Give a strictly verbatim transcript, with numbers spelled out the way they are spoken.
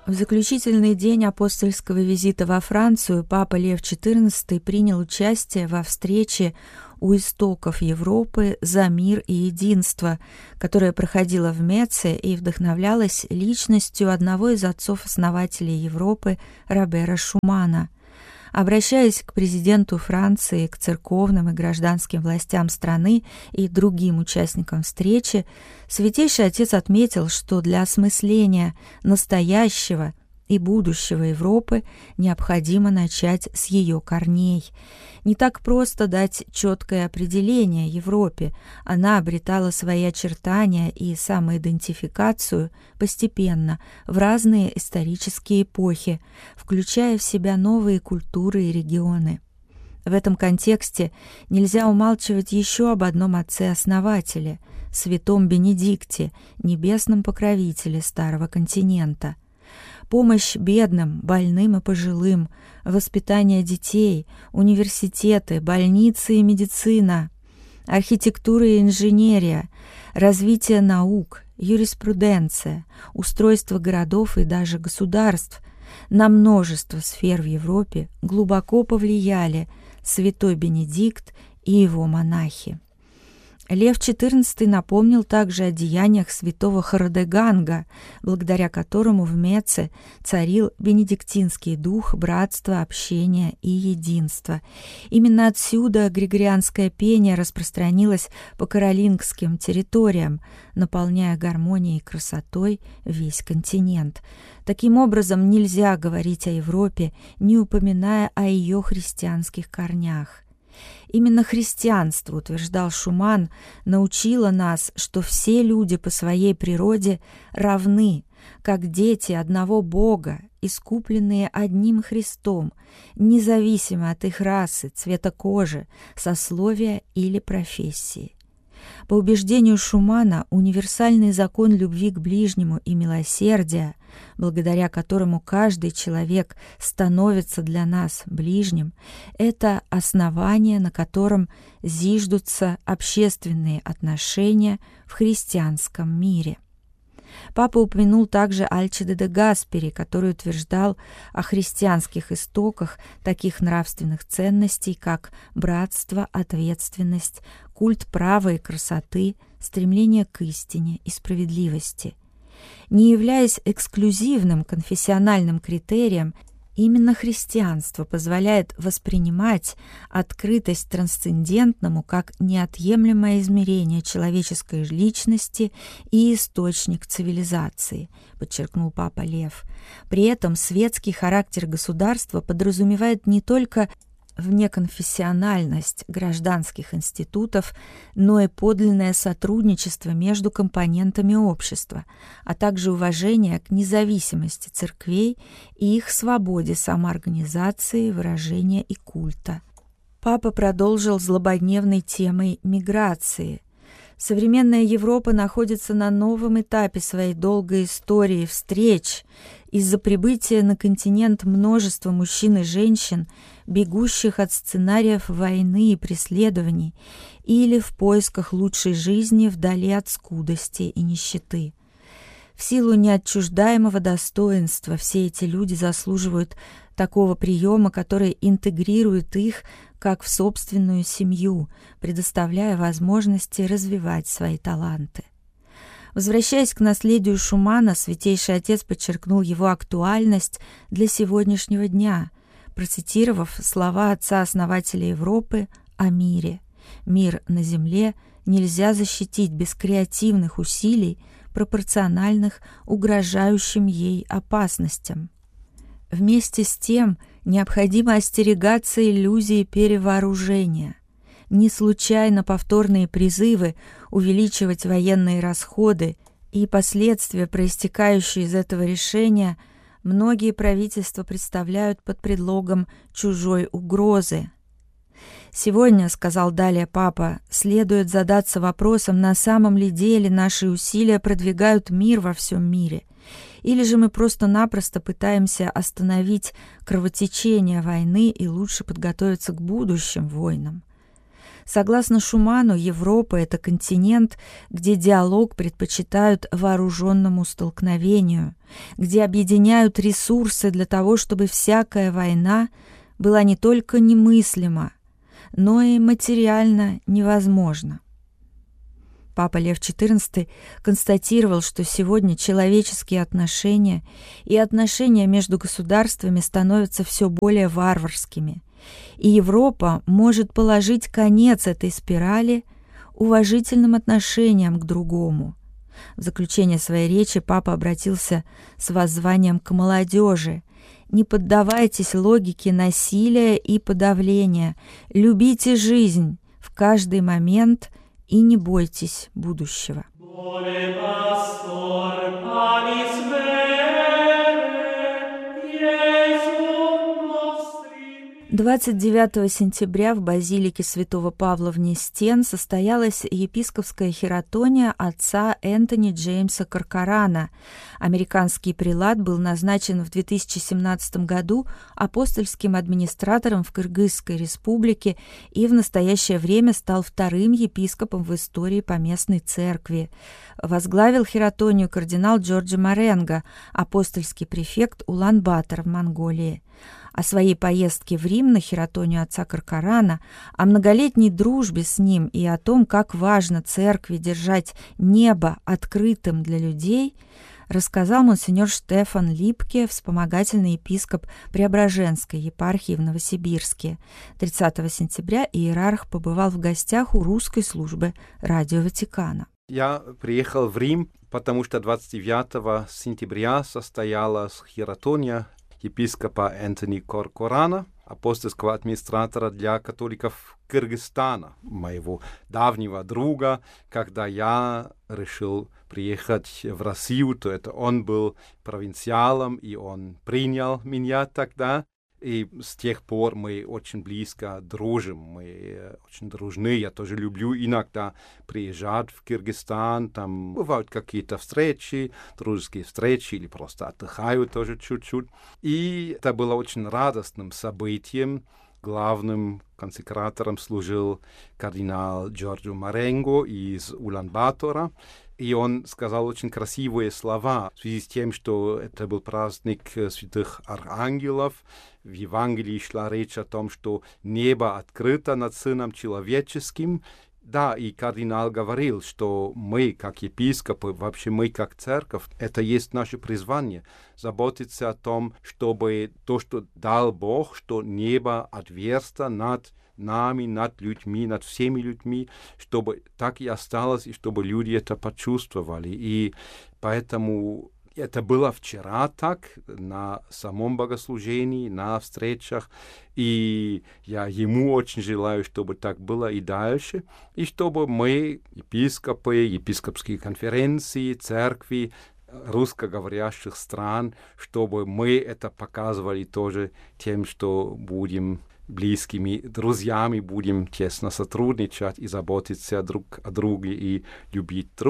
В заключительный день апостольского визита во Францию папа Лев четырнадцатый принял участие во встрече у истоков Европы за мир и единство, которая проходила в Меце и вдохновлялась личностью одного из отцов-основателей Европы Робера Шумана. Обращаясь к президенту Франции, к церковным и гражданским властям страны и другим участникам встречи, Святейший Отец отметил, что для осмысления настоящего и будущего Европы необходимо начать с ее корней. Не так просто дать четкое определение Европе, она обретала свои очертания и самоидентификацию постепенно в разные исторические эпохи, включая в себя новые культуры и регионы. В этом контексте нельзя умалчивать еще об одном отце-основателе, святом Бенедикте, небесном покровителе Старого континента. Помощь бедным, больным и пожилым, воспитание детей, университеты, больницы и медицина, архитектура и инженерия, развитие наук, юриспруденция, устройство городов и даже государств на множество сфер в Европе глубоко повлияли святой Бенедикт и его монахи. Лев четырнадцатый напомнил также о деяниях святого Храдеганга, благодаря которому в Меце царил бенедиктинский дух братства, общения и единства. Именно отсюда григорианское пение распространилось по каролингским территориям, наполняя гармонией и красотой весь континент. Таким образом, нельзя говорить о Европе, не упоминая о ее христианских корнях. Именно христианство, утверждал Шуман, научило нас, что все люди по своей природе равны, как дети одного Бога, искупленные одним Христом, независимо от их расы, цвета кожи, сословия или профессии. По убеждению Шумана, универсальный закон любви к ближнему и милосердия, благодаря которому каждый человек становится для нас ближним, это основание, на котором зиждутся общественные отношения в христианском мире. Папа упомянул также Альчиде де Гаспери, который утверждал о христианских истоках таких нравственных ценностей, как братство, ответственность, культ права и красоты, стремление к истине и справедливости. Не являясь эксклюзивным конфессиональным критерием, именно христианство позволяет воспринимать открытость трансцендентному как неотъемлемое измерение человеческой личности и источник цивилизации, подчеркнул папа Лев. При этом светский характер государства подразумевает не только внеконфессиональность гражданских институтов, но и подлинное сотрудничество между компонентами общества, а также уважение к независимости церквей и их свободе самоорганизации, выражения и культа. Папа продолжил злободневной темой миграции. Современная Европа находится на новом этапе своей долгой истории встреч. Из-за прибытия на континент множества мужчин и женщин, бегущих от сценариев войны и преследований, или в поисках лучшей жизни вдали от скудости и нищеты. В силу неотчуждаемого достоинства все эти люди заслуживают такого приема, который интегрирует их как в собственную семью, предоставляя возможности развивать свои таланты. Возвращаясь к наследию Шумана, Святейший Отец подчеркнул его актуальность для сегодняшнего дня, процитировав слова отца-основателя Европы о мире. «Мир на земле нельзя защитить без креативных усилий, пропорциональных угрожающим ей опасностям. Вместе с тем необходимо остерегаться иллюзии перевооружения. Не случайно повторные призывы увеличивать военные расходы и последствия, проистекающие из этого решения, многие правительства представляют под предлогом чужой угрозы. Сегодня, сказал далее папа, следует задаться вопросом, на самом ли деле наши усилия продвигают мир во всем мире, или же мы просто-напросто пытаемся остановить кровотечение войны и лучше подготовиться к будущим войнам. Согласно Шуману, Европа – это континент, где диалог предпочитают вооруженному столкновению, где объединяют ресурсы для того, чтобы всякая война была не только немыслима, но и материально невозможна. Папа Лев четырнадцатый констатировал, что сегодня человеческие отношения и отношения между государствами становятся все более варварскими, и Европа может положить конец этой спирали уважительным отношениям к другому. В заключение своей речи папа обратился с воззванием к молодежи: «Не поддавайтесь логике насилия и подавления, любите жизнь в каждый момент и не бойтесь будущего». двадцать девятого сентября в базилике святого Павла в Нестен состоялась епископская хератония отца Энтони Джеймса Коркорана. Американский прелат был назначен в две тысячи семнадцатом году апостольским администратором в Кыргызской республике и в настоящее время стал вторым епископом в истории поместной церкви. Возглавил хератонию кардинал Джорджо Маренго, апостольский префект Улан-Батор в Монголии. О своей поездке в Рим на хератонию отца Коркорана, о многолетней дружбе с ним и о том, как важно церкви держать небо открытым для людей, рассказал монсеньор Штефан Липке, вспомогательный епископ Преображенской епархии в Новосибирске. тридцатого сентября иерарх побывал в гостях у русской службы Радио Ватикана. Я приехал в Рим, потому что двадцать девятого сентября состоялась хератония епископа Энтони Коркорана, апостольского администратора для католиков Кыргызстана, моего давнего друга. Когда я решил приехать в Россию, то это он был провинциалом, и он принял меня тогда. И с тех пор мы очень близко дружим, мы очень дружны. Я тоже люблю иногда приезжать в Кыргызстан, там бывают какие-то встречи, дружеские встречи, или просто отдыхаю тоже чуть-чуть. И это было очень радостным событием. Главным консекратором служил кардинал Джорджо Маренго из Улан-Батора. И он сказал очень красивые слова в связи с тем, что это был праздник святых архангелов. В Евангелии шла речь о том, что небо открыто над Сыном Человеческим. Да, и кардинал говорил, что мы, как епископы, вообще мы, как церковь, это есть наше призвание — заботиться о том, чтобы то, что дал Бог, что небо отверсто над нами, над людьми, над всеми людьми, чтобы так и осталось, и чтобы люди это почувствовали. И поэтому это было вчера так, на самом богослужении, на встречах, и я ему очень желаю, чтобы так было и дальше, и чтобы мы, епископы, епископские конференции, церкви русскоговорящих стран, чтобы мы это показывали тоже тем, что будем близкими друзьями, будем тесно сотрудничать и заботиться друг о друге и любить друг